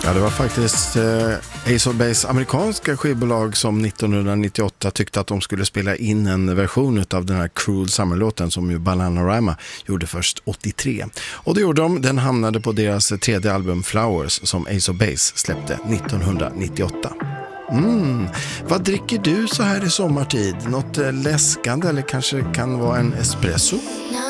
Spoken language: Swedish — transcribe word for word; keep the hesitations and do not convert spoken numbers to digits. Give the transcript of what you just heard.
Ja, det var faktiskt eh, Ace of Base amerikanska skivbolag som nittonhundranittioåtta tyckte att de skulle spela in en version av den här Cruel Summer-låten som ju Bananarama gjorde först åttiotre. Och det gjorde de, den hamnade på deras tredje album Flowers som Ace of Base släppte nittonhundranittioåtta. Mm. Vad dricker du så här i sommartid? Något läskande eller kanske kan vara en espresso? No.